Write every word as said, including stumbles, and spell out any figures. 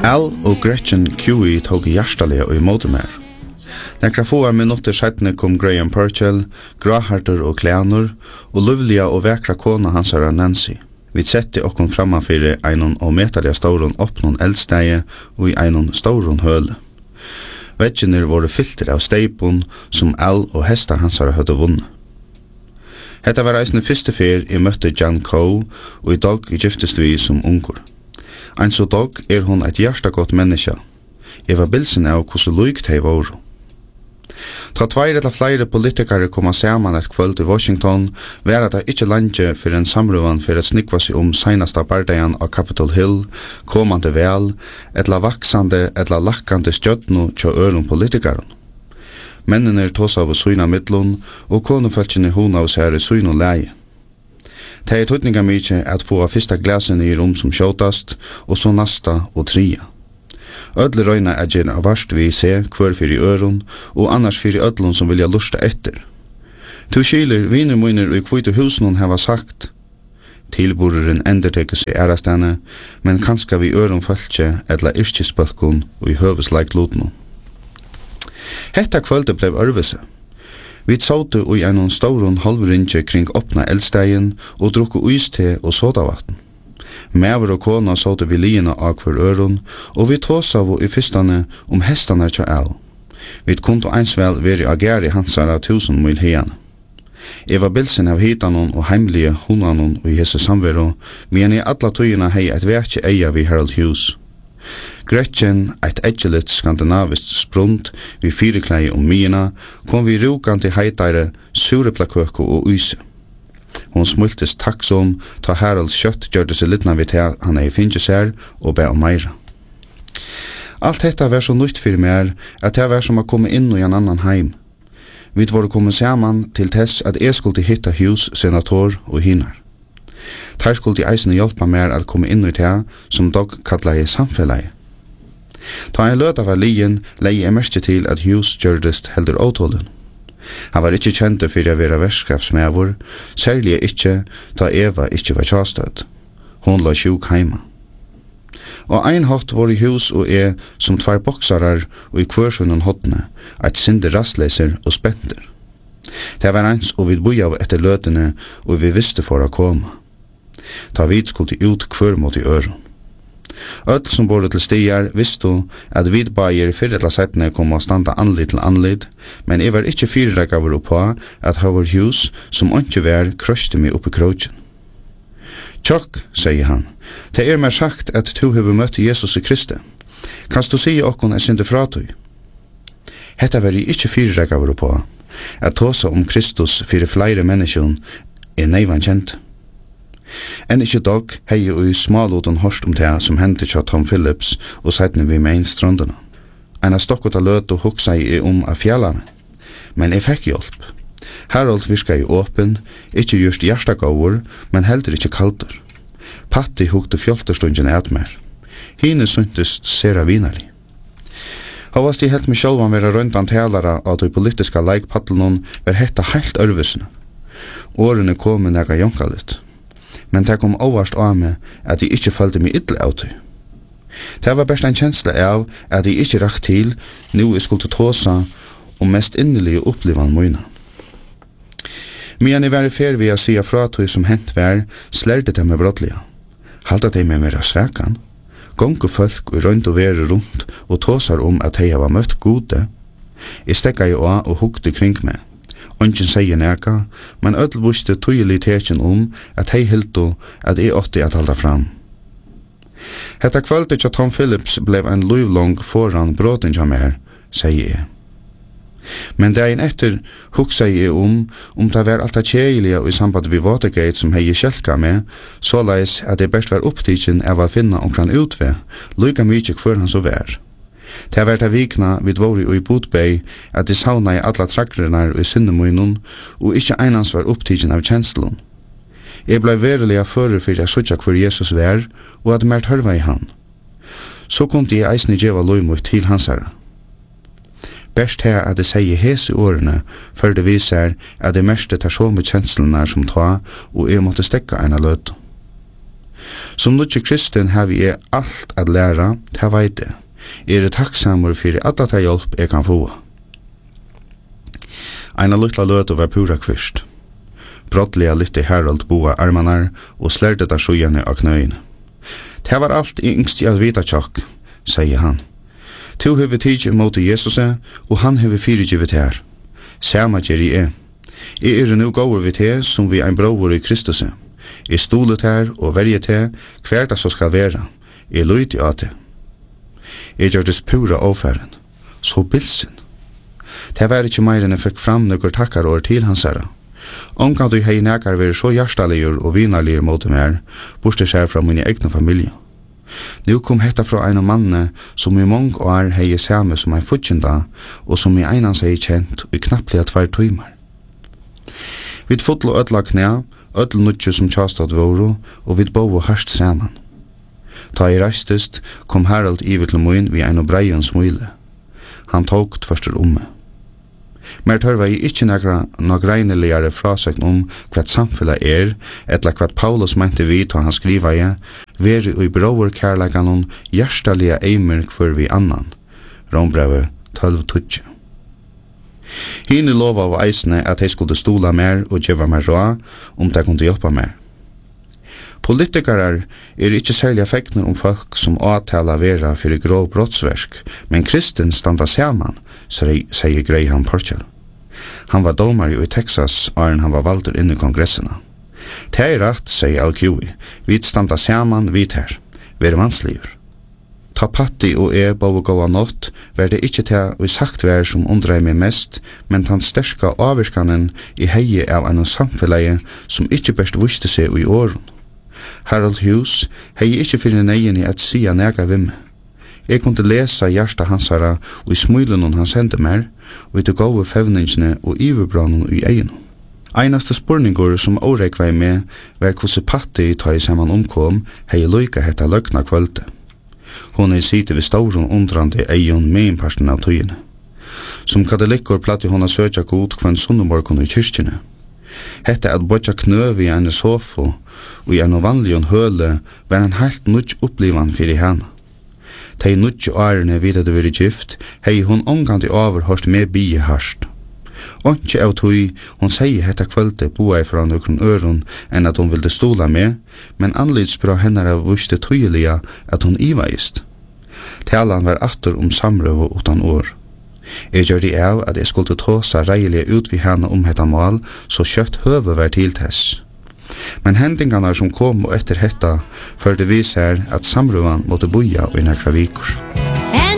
Al og Gretchen Kiwi tog hjertelige og imot mer. Nekra få minutter settene kom Graham Purcell, graharter og klænur, og løvlige og vekra kona hans er Nancy. Vi sette okkon frammanfyrir einon og metalja stauron oppnån eldsteie og i einon stauron høle. Vegginer våre filter av steipun som Al og hestar hans har høyde vunnet. Hetta var eisne fyrste fyr I møtte Jan Coe, og I dag giftest vi som ungur. Ein så dag er hon eit hjertegott menneske. Jeg var bilsen av hvordan lykt hei var. Ta tveir eller flere politikere koma saman et kvöld I Washington, var det ikkje landje for en samrøvan for at snikva seg om seinasta bardagen av Capitol Hill, komande vel, etla vaksande, etla lakkande stjødno tja øron politikeren. Mennene er tås av syna midlun, og konefølgjene hona av seg er syna leie. Det er tøytninga mykje at få av fyrsta glasen I rom som skjåtast, og så nasta og tria. Ødle røyna er gjerne av varst vi se hver fyrir øron, og annars fyrir ødlun som vilja lusta etter. To kyler viner munner og kvite husnån heva sagt, tilboreren enderteker seg ærastane, men kanska vi øron følge etla yrkisbøkkun og I høvesleik lutnån. Hetta kvölde blev örvese. Vi såte og I en stauron halvrinje kring åpna eldsteien og drukke uiste og sodavatten. Mever og kona såte vi liena av hver øron, og vi tåsa av I fyrstane om hestane tja el. Vi kunde einsvel veri ageri hansara tusen mil heiane. Jeg var bilsen av hitanon og heimlige hunanon og I hese samvero, men I alla tøyina hei et vekje eia vi Harold Hughes. Gretchen, eit edgelit skandinavist sprunt, vi fyreklei om myina, kom vi rukan til heitare, sureplakøko og yse. Hon smultes takksom, ta Harold kjøtt gjørde seg littna vidt han ei finnje sær, og be om meira. Alt detta var så nytt fyrir mer, at det var som å komme inn I en annan heim. Vi var kommet saman til tess at jeg skulle hitta hus, senator og hinar. Her skulle eisene hjelpa mer at komme inn I det som dog kallar I samfellet. Ta en løta var lien, leie jeg merke til at Hughes gjørdest heldur åtålen. Han var ikkje kjent for å være verskapsmevor, særlig ikkje ta Eva ikkje var kjastød. Hon la sjuk heima. Og ein hatt var I hus og jeg som tvær boksarar og I kvørsunnen hotne, eit sinde rastleser og spenter. Det var eins og vi boi av etter løtene og vi visste for å komme. Ta vid skulle ut kvør mot I øron. Öll som bor til stier visste at vid bajer fyrir etla settene kom å standa anlid til anlid, men jeg var ikkje fyrirreikaver på at Howard Hughes, som ikke var, krøste meg opp I krogen. Tjokk, sier han, det er mer sagt at du har møtt Jesus I Kristi. Kanst du si okkon er synde fratøy? Hetta var jeg ikkje fyrirreikaver på, at tåsa om Kristus fyrir flere menneskjon er neivan kjent. Enn ikkje dag hei og I smaluten hørst om det som hendte tja Tom Phillips og seitne vi med strandene. En av stokkot av løt og hoksa I om av fjallane. Men jeg fikk hjelp. Harold virka I åpen, ikkje just hjertegåver, men heller ikkje kaldur. Patti hukte fjolterstundjen et mer. Hine syntest sera vinari. Havast I helt med sjálvan vera røyndan talara av de politiska leikpaddlenon ver hetta heilt ørvusne. Årene kom med nega jonkalit. Men det kom overst av meg at jeg ikke følte meg idle av det. Det var best en kjensle av at jeg ikke rakt til nå jeg skulle tåsa om mest innelige opplevende møyna. Men jeg var I fer ved å si fra tog som hent var, slærte det med brottlige. Halta det med mer av svekan. Gonge folk og rønt og være rundt og tåsar om at jeg var møtt gode. Jeg stekka I av og hukte kring meg. Ongen sier neka, men ødel visste tydelig tekjen om at hei hildo at jeg åtti at halda fram. Hetta kvölde tja Tom Phillips blev en livlong foran bråten tja mer, sier jeg. Men dagen etter huksa jeg om om det var alt kjeilige og I samband vi Watergate som hei kjelka med, så leis at jeg best var opptidsen av å finne omkran utve, lykka mykje hver han så var. Det har vært av vikna vid våri og I Bodbei at de sauna I alla trakkrenar og I sinnemunnen og ikkje einans var opptidgen av kjenslun. Jeg blei verilig av fører for jeg sutja hvor Jesus var og at mert hørva I han. Så kunne jeg eisne djeva loimut til hansara. Best her at det sier hese årene før det viser at det meste tar så med kjenslunar som ta og jeg måtte stekka en av løt. Som nødje kristen har vi alt at læra, ta veit det. Er det takksamur fyrir alla ta hjelp jeg kan få. Eina luttla løt var pura kvist. Brottliga lytte Harold boa armanar og slærte der sjujane av knøyene. Det var alt yngst i at vita tjokk, sier han. Tu hever tidsi mot Jesus og han hever fyrirgivet her. Sama gjer i er. Jeg er nu gåur vi til som vi ein bror i Kristus. Jeg stolet her og verget til hver det så skal være. Jeg løyt i at Jeg gjør det pura avfæren. Så bilsen. Det var ikke meir enn jeg fikk fram nøkker takkar år til hans herre. Omgang du hei nekar være så hjertaligur og vinaligur mot mer, borste skjer fra min egne familie. Nu kom hetta fra ein manne som i mange år hei samme som ein futsinda, og som i einan seg kjent i knapplega tvær tøymar. Vid fotlo ødla knæ, ødla nutje som tjastad våru, og vid bovo harst saman. Ta i reistest kom Harald iver til mun vi ein og breian smule. Han tok tverstur omme. Mer tørva i ikkje nekra nogreineliare frasøkn om hva samfella er, etla hva Paulus mente vi ta han skriva i, veri ui brover kærleikanon hjertalia eimer kvar vi annan. Rombrevet tolv tutje. Hini lova av eisne at hei skulle stola mer og djeva mer råa om de kunne hjelpa mer. Politikarar er ikkje særlig effektner om folk som avtala vera fyrir grov brottsverk, men kristen standa saman, sier Graham Purcell. Han var domar i Texas, og han var valgt inn i kongressena. Det er rett, sier Al Q I, vi standa saman vid her, vere vansligur. Ta patti og e bovu gåa nått, var det ikkje til å sagt vær som undrei meg mest, men tan sterska avvirkanen i heie av en samfelleie som ikkje best visste seg i åren. Harold Hughes hei ikkje fyrir neien i at sia nega vimme. Jeg kunne lesa hjersta hansara og i smuilen han sendte mer, og i til gode fevningsne og iverbrannen i egen. Einaste spurningur som åreikvei med var hvordan Patti ta i saman omkom hei loika hetta løgna kvölde. Hon er site ved stauron undrande egen med innparsten av tøyene. Som katolikkor platti hon a søtja god kvann sunnumorgon i kyrkjene. Hetta at bodja knøv i en sofa og i en vanligon høle var en helt nudj opplivan fyrir hana. Tei nudj årene vid at du veri gift, hei hon omgant i overhørst med bie harst. Ontje av tøy, hon sier hetta kvölde boa fra nokron øron enn at hon vilde stola med, men anlids bra hennar av vuste tøyelia at hon ivaist. Talan var atter om samrøv utan år. Jeg gjør det av at jeg skulle tåsa reilige ut vi henne om hetta mal, så kjøtt høve var til tess. Men hendingarna som kom og etter hetta førte vi seg at samrøvan måtte boja i nekra vikur.